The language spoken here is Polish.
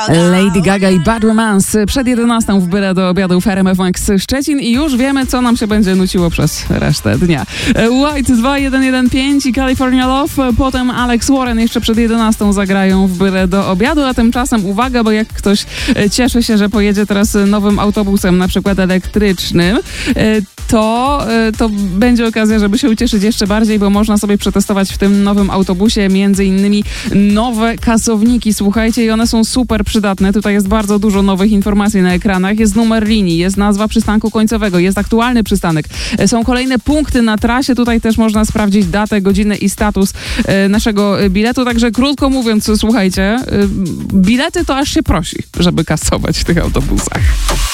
Lady Gaga i Bad Romance przed 11 w Byle do obiadu w RMF Max Szczecin i już wiemy, co nam się będzie nuciło przez resztę dnia. White 2115 i California Love, potem Alex Warren jeszcze przed 11 zagrają w Byle do obiadu, a tymczasem uwaga, bo jak ktoś cieszy się, że pojedzie teraz nowym autobusem, na przykład elektrycznym, to będzie okazja, żeby się ucieszyć jeszcze bardziej, bo można sobie przetestować w tym nowym autobusie między innymi nowe kasowniki, słuchajcie, i one są super przydatne. Tutaj jest bardzo dużo nowych informacji na ekranach. Jest numer linii, jest nazwa przystanku końcowego, jest aktualny przystanek. Są kolejne punkty na trasie. Tutaj też można sprawdzić datę, godzinę i status naszego biletu. Także krótko mówiąc, słuchajcie, bilety to aż się prosi, żeby kasować w tych autobusach.